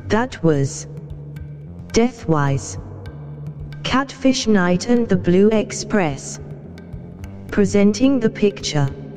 That was Deathwise, Catfish Night and the Blue Express, presenting the picture.